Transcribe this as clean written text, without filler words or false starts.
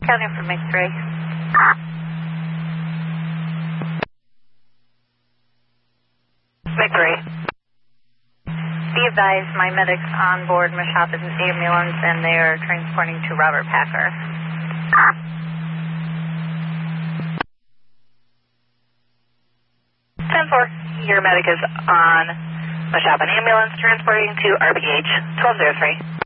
Counting for MiG 3. MiG 3. Be advised, my medics on board Mashop ambulance and they are transporting to Robert Packer. Your medic is on Mashop ambulance transporting to RBH 1203.